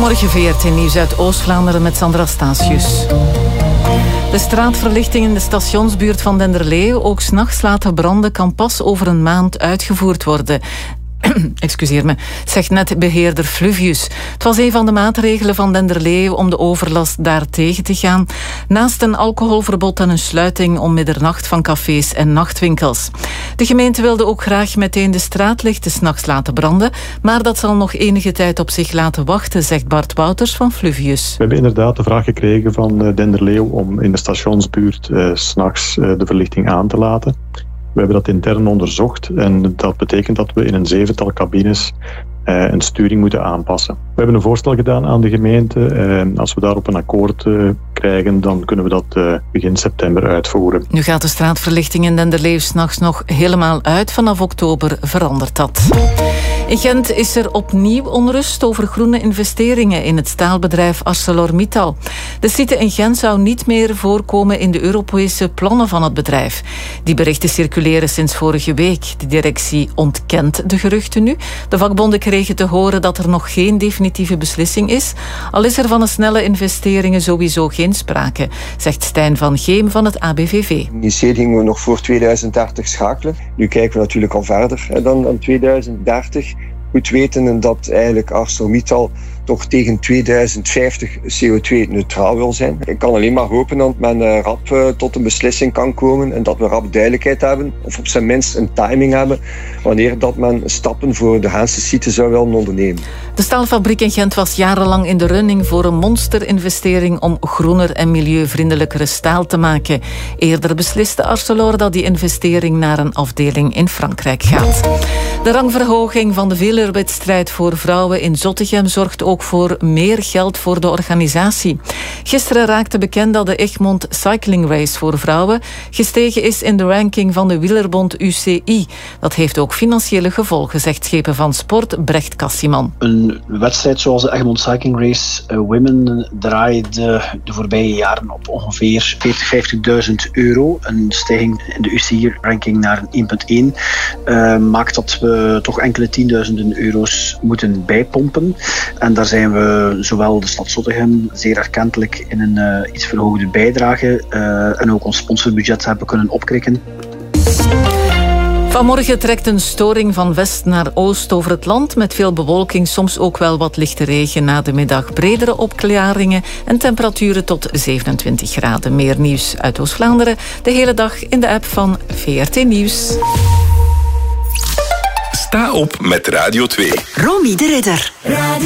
Goedemorgen, VRT Nieuws uit Oost-Vlaanderen met Sandra Stasius. De straatverlichting in de stationsbuurt van Denderleeuw, ook 's nachts laten branden, kan pas over een maand uitgevoerd worden. Excuseer me, zegt netbeheerder Fluvius. Het was een van de maatregelen van Denderleeuw om de overlast daar tegen te gaan. Naast een alcoholverbod en een sluiting om middernacht van cafés en nachtwinkels. De gemeente wilde ook graag meteen de straatlichten 's nachts laten branden, maar dat zal nog enige tijd op zich laten wachten, zegt Bart Wouters van Fluvius. We hebben inderdaad de vraag gekregen van Denderleeuw om in de stationsbuurt 's nachts de verlichting aan te laten. We hebben dat intern onderzocht en dat betekent dat we in een 7-tal cabines een sturing moeten aanpassen. We hebben een voorstel gedaan aan de gemeente. Als we daarop een akkoord krijgen, dan kunnen we dat begin september uitvoeren. Nu gaat de straatverlichting in Denderleeuw 's nachts nog helemaal uit. Vanaf oktober verandert dat. In Gent is er opnieuw onrust over groene investeringen in het staalbedrijf ArcelorMittal. De site in Gent zou niet meer voorkomen in de Europese plannen van het bedrijf. Die berichten circuleren sinds vorige week. De directie ontkent de geruchten nu. De vakbonden kregen te horen dat er nog geen definitieve beslissing is. Al is er van een snelle investeringen sowieso geen sprake, zegt Stijn van Geem van het ABVV. Initieel gingen we nog voor 2030 schakelen. Nu kijken we natuurlijk al verder dan 2030. Goed weten dat eigenlijk ArcelorMittal toch tegen 2050 CO2-neutraal wil zijn. Ik kan alleen maar hopen dat men rap tot een beslissing kan komen en dat we rap duidelijkheid hebben, of op zijn minst een timing hebben, wanneer dat men stappen voor de Gentse site zou willen ondernemen. De staalfabriek in Gent was jarenlang in de running voor een monsterinvestering om groener en milieuvriendelijkere staal te maken. Eerder besliste Arcelor dat die investering naar een afdeling in Frankrijk gaat. De rangverhoging van de wielerwedstrijd voor vrouwen in Zottegem zorgt ook voor meer geld voor de organisatie. Gisteren raakte bekend dat de Egmond Cycling Race voor vrouwen gestegen is in de ranking van de wielerbond UCI. Dat heeft ook financiële gevolgen, zegt schepen van sport Brecht Cassiman. Een wedstrijd zoals de Egmond Cycling Race Women draaide de voorbije jaren op ongeveer 40.000 euro. Een stijging in de UCI-ranking naar een 1,1 maakt dat we toch enkele tienduizenden euro's moeten bijpompen. En daar zijn we zowel de stad Zottegem zeer erkentelijk in een iets verhoogde bijdrage en ook ons sponsorbudget hebben kunnen opkrikken. Vanmorgen trekt een storing van west naar oost over het land met veel bewolking, soms ook wel wat lichte regen na de middag. Bredere opklaringen en temperaturen tot 27 graden. Meer nieuws uit Oost-Vlaanderen de hele dag in de app van VRT Nieuws. Sta op met Radio 2. Romy de Ridder.